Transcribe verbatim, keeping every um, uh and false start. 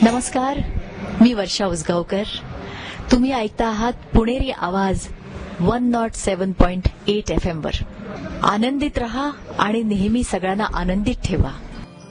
नमस्कार, मी वर्षा उसगावकर. तुम्ही ऐकता आहात पुणेरी आवाज one not seven point eight F M वर. आनंदित रहा आणि नेहमी सगळ्यांना आनंदित ठेवा.